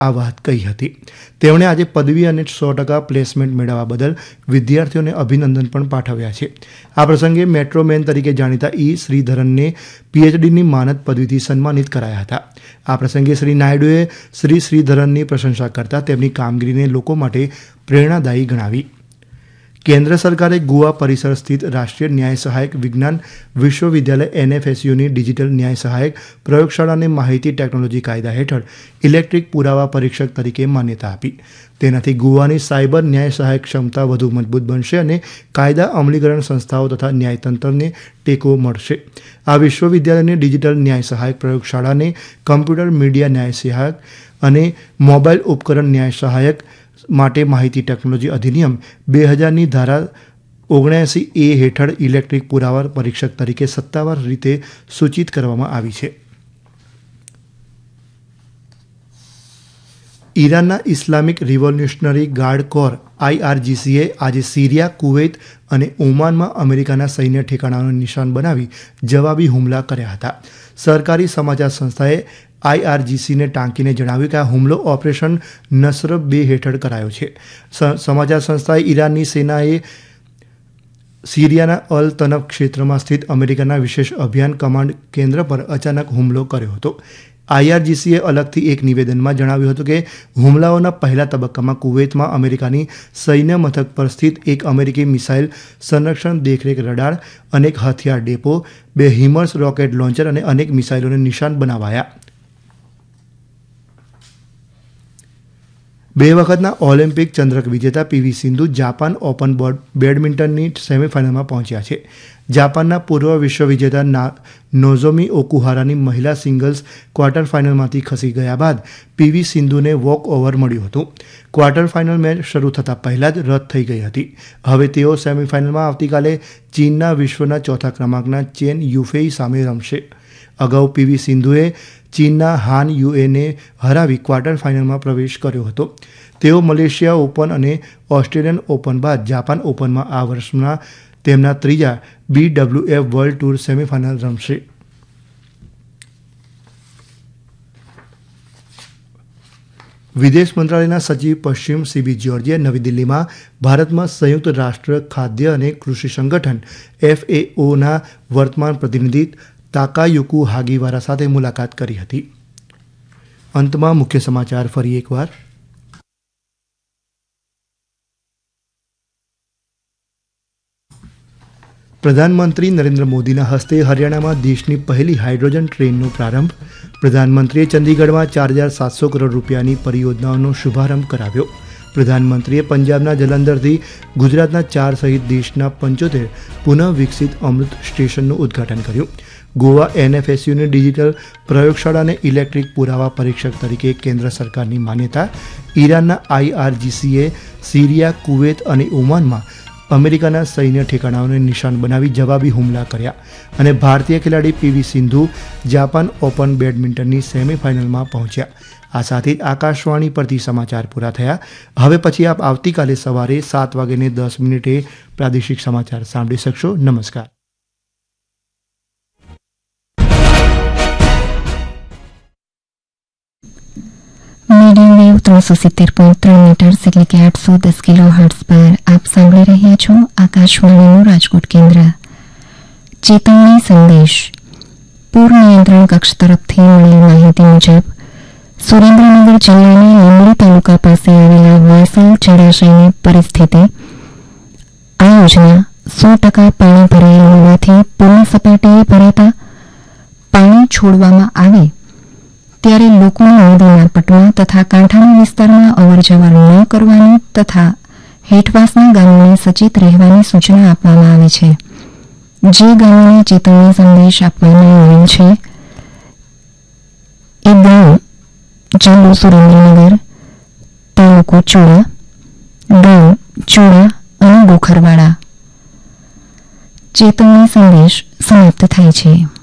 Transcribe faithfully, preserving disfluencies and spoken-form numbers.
આ વાત કહી હતી. તેમણે આજે પદવી અને સો ટકા પ્લેસમેન્ટ મેળવવા બદલ વિદ્યાર્થીઓને અભિનંદન પણ પાઠવ્યા છે. આ પ્રસંગે મેટ્રોમેન તરીકે જાણીતા ઈ શ્રીધરનને પીએચડીની માનદ પદવીથી સન્માનિત કરાયા હતા. આ પ્રસંગે શ્રી નાયડુએ શ્રી શ્રીધરનની પ્રશંસા કરતા તેમની કામગીરીને લોકો માટે પ્રેરણાદાયી ગણાવી. કેન્દ્ર સરકારે ગોવા પરિસર સ્થિત રાષ્ટ્રીય ન્યાય સહાયક વિજ્ઞાન વિશ્વવિદ્યાલય એનએફએસયુની ડિજિટલ ન્યાય સહાયક પ્રયોગશાળાને માહિતી ટેકનોલોજી કાયદા હેઠળ ઇલેક્ટ્રિક પુરાવા પરીક્ષક તરીકે માન્યતા આપી. તેનાથી ગોવાની સાયબર ન્યાય સહાયક ક્ષમતા વધુ મજબૂત બનશે અને કાયદા અમલીકરણ સંસ્થાઓ તથા ન્યાયતંત્રને ટેકો મળશે. આ વિશ્વવિદ્યાલયની ડિજિટલ ન્યાય સહાયક પ્રયોગશાળાને કમ્પ્યુટર મીડિયા ન્યાય સહાયક અને મોબાઈલ ઉપકરણ ન્યાય સહાયક માટે માહિતી ટેકનોલોજી અધિનિયમ બે હજારની ધારા ઓગણએંસી એ હેઠળ ઇલેક્ટ્રિક પુરાવા પરીક્ષક તરીકે સત્તાવાર રીતે સૂચિત કરવામાં આવી છે. ઈરાનના ઇસ્લામિક રિવોલ્યુશનરી ગાર્ડ કોર આઈઆરજીસીએ આજે સિરિયા, કુવૈત અને ઓમાનમાં અમેરિકાના સૈન્ય ઠેકાણાઓને નિશાન બનાવી જવાબી હુમલા કર્યા હતા. સરકારી સમાચાર સંસ્થાએ આઈઆરજીસીને ટાંકીને જણાવ્યું કે આ હુમલો ઓપરેશન નસર બે હેઠળ કરાયો છે. સમાચાર સંસ્થાએ ઈરાનની સેનાએ સિરિયાના અલ તનફ ક્ષેત્રમાં સ્થિત અમેરિકાના વિશેષ અભિયાન કમાન્ડ કેન્દ્ર પર અચાનક હુમલો કર્યો હતો. આઈઆરજીસીએ અલગથી એક નિવેદનમાં જણાવ્યું હતું કે હુમલાઓના પહેલા તબક્કામાં કુવૈતમાં અમેરિકાની સૈન્ય મથક પર સ્થિત એક અમેરિકી મિસાઇલ સંરક્ષણ દેખરેખ રડાર, અનેક હથિયાર ડેપો, બે હિમર્સ રોકેટ લોન્ચર અને અનેક મિસાઇલોને નિશાન બનાવાયા. બે વખતના ઓલિમ્પિક ચંદ્રક વિજેતા પીવી સિંધુ જાપાન ઓપન બેડમિન્ટનની સેમીફાઇનલમાં પહોંચ્યા છે. જાપાનના પૂર્વ વિશ્વ વિજેતા નોઝોમી ઓકુહારાની મહિલા સિંગલ્સ ક્વાર્ટર ફાઇનલમાંથી ખસી ગયા બાદ પીવી સિંધુને વોક ઓવર મળ્યું હતું. ક્વાર્ટર ફાઇનલ મેચ શરૂ થતાં પહેલાં જ રદ થઈ ગઈ હતી. હવે તેઓ સેમીફાઇનલમાં આવતીકાલે ચીનના વિશ્વના ચોથા ક્રમાંકના ચેન યુફેઈ સામે રમશે. અગાઉ પીવી સિંધુએ ચીનના હાન યુએને હરાવી ક્વાર્ટર ફાઇનલમાં પ્રવેશ કર્યો હતો. તેઓ મલેશિયા ઓપન અને ઓસ્ટ્રેલિયન ઓપન બાદ જાપાન ઓપનમાં આ વર્ષના તેમના ત્રીજા બીડબ્લ્યુએફ વર્લ્ડ ટૂર સેમીફાઇનલ રમશે. વિદેશ મંત્રાલયના સચિવ પશ્ચિમ સીબી જ્યોર્જિએ નવી દિલ્હીમાં ભારતમાં સંયુક્ત રાષ્ટ્ર ખાદ્ય અને કૃષિ સંગઠન એફએઓના વર્તમાન પ્રતિનિધિ તાકાયુકુ હાગીવારા સાથે મુલાકાત કરી હતી. અંતમાં મુખ્ય સમાચાર ફરી એકવાર. પ્રધાનમંત્રી નરેન્દ્ર મોદીના હસ્તે હરિયાણામાં દેશની પહેલી હાઇડ્રોજન ટ્રેનનો પ્રારંભ. પ્રધાનમંત્રીએ ચંદીગઢમાં ચાર હજાર સાતસો કરોડ રૂપિયાની પરિયોજનાઓનો શુભારંભ કરાવ્યો. પ્રધાનમંત્રીએ પંજાબના જલંધરથી ગુજરાતના ચાર સહિત દેશના પંચોતેર પુનઃ વિકસિત અમૃત સ્ટેશનનું ઉદ્ઘાટન કર્યું. ગોવા એનએફએસયુની ડિજિટલ પ્રયોગશાળાને ઇલેક્ટ્રિક પુરાવા પરીક્ષક તરીકે કેન્દ્ર સરકારની માન્યતા. ઈરાનના આઈઆરજીસીએ સિરિયા, કુવૈત અને ઓમાનમાં અમેરિકાના સૈન્ય ઠેકાણાઓને નિશાન બનાવી જવાબી હુમલા કર્યા. અને ભારતીય ખેલાડી પીવી સિંધુ જાપાન ઓપન બેડમિન્ટનની સેમીફાઇનલમાં પહોંચ્યા. આ સાથે આકાશવાણી પરથી સમાચાર પૂરા થયા. હવે પછી આપ આવતીકાલે સવારે સાત વાગ્યે દસ મિનિટે પ્રાદેશિક સમાચાર સાંભળી શકશો. નમસ્કાર. મીડિયમ વેવ ત્રણસો સિત્તેર પોઈન્ટ ત્રણ મીટર્સ એટલે કે આઠસો દસ કિલો હર્ટ્ઝ પર આપ સાંભળી રહ્યા છો આકાશવાણીનું રાજકોટ કેન્દ્ર. ચેતવણી સંદેશ. પૂર નિયંત્રણ કક્ષ તરફથી મળેલી માહિતી મુજબ સુરેન્દ્રનગર જિલ્લાના લીંબડી તાલુકા પાસે આવેલા વાસણ જળાશયની પરિસ્થિતિ. આ યોજના સો ટકા પાણી ભરાયેલ હોવાથી પૂર્ણ સપાટીએ ભરાતા પાણી છોડવામાં આવે ત્યારે લોકોને નદીના પટમાં તથા કાંઠાના વિસ્તારમાં અવરજવર ન કરવાની તથા હેઠવાસના ગામોને સચેત રહેવાની સૂચના આપવામાં આવી છે. જે ગામોને ચેતવણી સંદેશ આપવામાં આવેલ છે એ ગામ જિલ્લો સુરેન્દ્રનગર, તાલુકો ચુડા, ગામ ચુડા અને બોખરવાડા. ચેતવણી સંદેશ સમાપ્ત થાય છે.